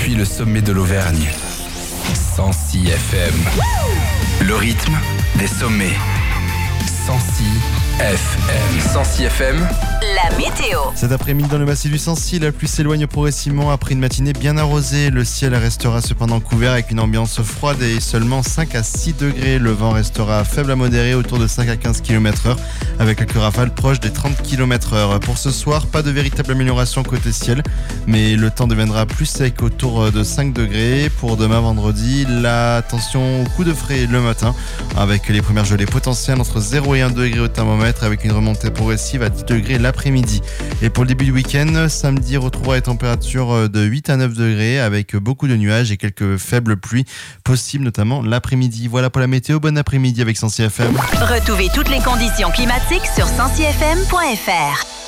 depuis le sommet de l'Auvergne. 106 FM. Le rythme des sommets. 106 FM. 106 FM. La météo. Cet après-midi dans le massif du Sancy, la pluie s'éloigne progressivement après une matinée bien arrosée. Le ciel restera cependant couvert avec une ambiance froide et seulement 5 à 6 degrés. Le vent restera faible à modéré autour de 5 à 15 km/h avec quelques rafales proches des 30 km/h. Pour ce soir, pas de véritable amélioration côté ciel, mais le temps deviendra plus sec autour de 5 degrés. Pour demain vendredi, l'attention au coup de frais le matin avec les premières gelées potentielles entre 0 et 1 degré au thermomètre avec une remontée progressive à 10 degrés l'après-midi. Et pour le début du week-end, samedi retrouvera les températures de 8 à 9 degrés avec beaucoup de nuages et quelques faibles pluies possibles, notamment l'après-midi. Voilà pour la météo. Bon après-midi avec 106 FM. Retrouvez toutes les conditions climatiques sur 106fm.fr.